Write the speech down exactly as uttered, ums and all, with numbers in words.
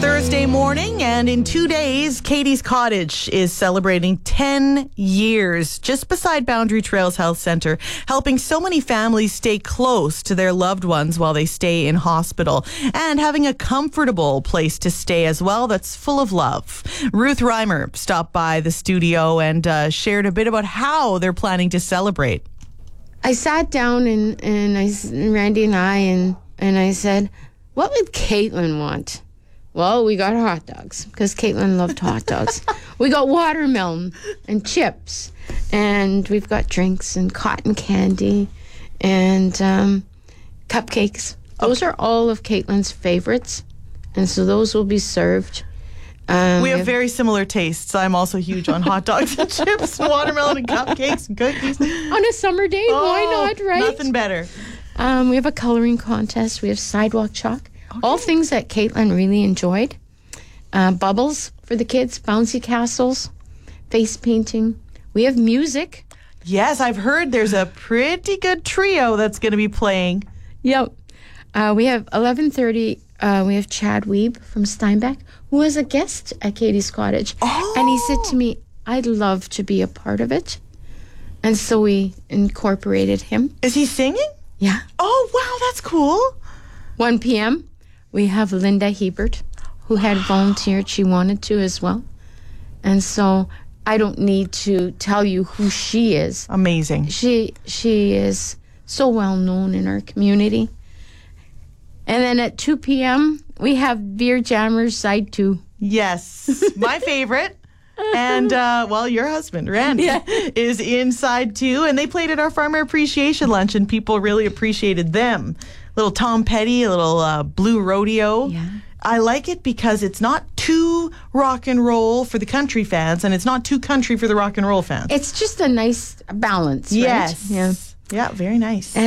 Thursday morning, and in two days, Katie's Cottage is celebrating ten years just beside Boundary Trails Health Centre, helping so many families stay close to their loved ones while they stay in hospital, and having a comfortable place to stay as well that's full of love. Ruth Reimer stopped by the studio and uh, shared a bit about how they're planning to celebrate. I sat down and, and I, Randy and I, and, and I said, what would Caitlin want? Well, we got hot dogs because Caitlin loved hot dogs. We got watermelon and chips, and we've got drinks and cotton candy and um, cupcakes. Those are all of Caitlin's favorites, and so those will be served. Um, we have very similar tastes. I'm also huge on hot dogs and chips, watermelon and cupcakes and cookies. On a summer day, oh, why not, right? Nothing better. Um, we have a coloring contest. We have sidewalk chalk. Okay. All things that Caitlin really enjoyed. Uh, bubbles for the kids, bouncy castles, face painting. We have music. Yes, I've heard there's a pretty good trio that's going to be playing. Yep. Uh, we have eleven thirty. Uh, we have Chad Weeb from Steinbeck, who was a guest at Katie's Cottage. Oh. And he said to me, I'd love to be a part of it. And so we incorporated him. Is he singing? Yeah. Oh, wow, that's cool. one p.m. we have Linda Hebert, who had volunteered. She wanted to as well. And so I don't need to tell you who she is. Amazing. She she is so well known in our community. And then at two p.m., we have Beer Jammers Side two. Yes, my favorite. And, uh, well, your husband, Randy, yeah. is inside too. And they played at our Farmer Appreciation Lunch, and people really appreciated them. Little Tom Petty, a little uh, Blue Rodeo. Yeah. I like it because it's not too rock and roll for the country fans, and it's not too country for the rock and roll fans. It's just a nice balance, right? Yes. Yeah. Yeah, very nice.